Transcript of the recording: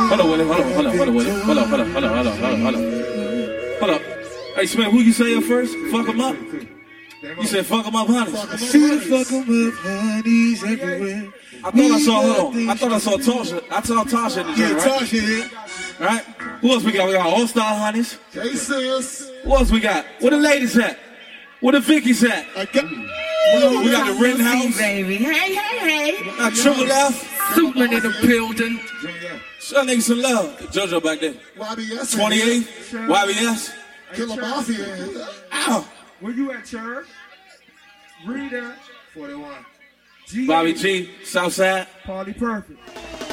Hold on, Hold up. Hey, Smith, who you say it first? Fuck them up? You said fuck them up, honeys. See the fuck them up, honeys everywhere. I thought I saw Tasha. I saw Tasha in the joint, right? Tasha here. Right? Who else we got? We got All-Star Honeys. Hey, sis. Who else we got? Where the ladies at? Where the Vickies at? We got the Rittenhouse. Baby. Hey. We got Triple F. Superman in the building. Show niggas some love. JoJo back there. YBS. 28. YBS. Killer Mafia. Ow. Where you at, Church? Rita. 41. Bobby G. Southside. Party Perfect.